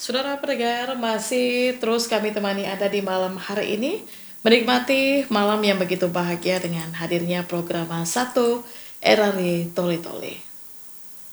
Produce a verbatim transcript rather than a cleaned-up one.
Saudara pendengar, masih terus kami temani Anda di malam hari ini, menikmati malam yang begitu bahagia dengan hadirnya program satu R R I Toli Toli.